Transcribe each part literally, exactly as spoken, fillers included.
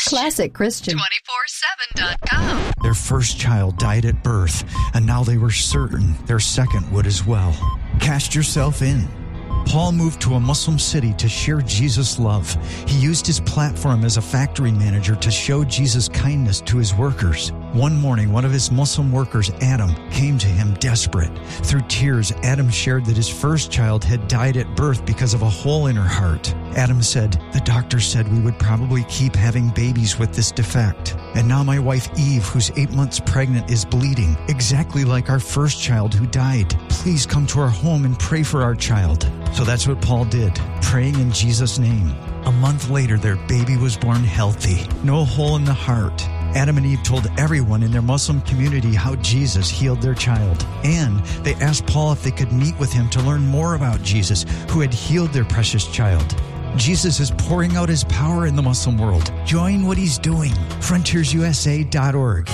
Classic Christian. two forty-seven dot com. Their first child died at birth, and now they were certain their second would as well. Cast yourself in. Paul moved to a Muslim city to share Jesus' love. He used his platform as a factory manager to show Jesus' kindness to his workers. One morning, one of his Muslim workers, Adam, came to him desperate. Through tears, Adam shared that his first child had died at birth because of a hole in her heart. Adam said, "The doctor said we would probably keep having babies with this defect. And now my wife Eve, who's eight months pregnant, is bleeding, exactly like our first child who died. Please come to our home and pray for our child." So that's what Paul did, praying in Jesus' name. A month later, their baby was born healthy, no hole in the heart. Adam and Eve told everyone in their Muslim community how Jesus healed their child. And they asked Paul if they could meet with him to learn more about Jesus, who had healed their precious child. Jesus is pouring out his power in the Muslim world. Join what he's doing. frontiers u s a dot org.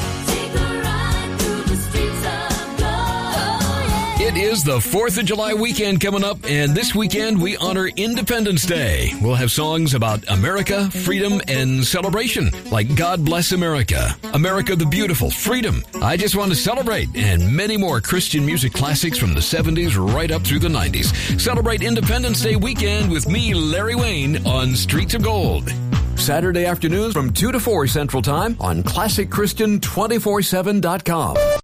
It is the fourth of July weekend coming up, and this weekend we honor Independence Day. We'll have songs about America, freedom, and celebration, like God Bless America, America the Beautiful, Freedom, I Just Want to Celebrate, and many more Christian music classics from the seventies right up through the nineties. Celebrate Independence Day weekend with me, Larry Wayne, on Streets of Gold. Saturday afternoons from two to four Central Time on classic christian two forty-seven dot com.